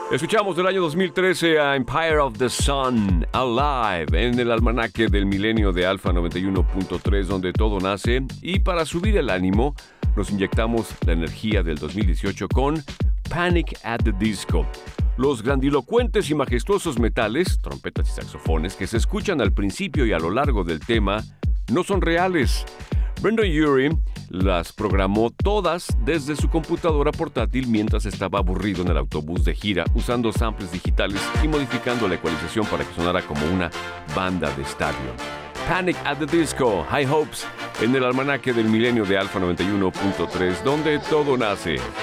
Escuchamos del año 2013 a Empire of the Sun, Alive, en el almanaque del milenio de Alfa 91.3, donde todo nace. Y para subir el ánimo, nos inyectamos la energía del 2018 con Panic at the Disco. Los grandilocuentes y majestuosos metales, trompetas y saxofones que se escuchan al principio y a lo largo del tema no son reales. Brendon Urie las programó todas desde su computadora portátil mientras estaba aburrido en el autobús de gira, usando samples digitales y modificando la ecualización para que sonara como una banda de estadio. Panic at the Disco, High Hopes, en el almanaque del milenio de Alfa 91.3, donde todo nace.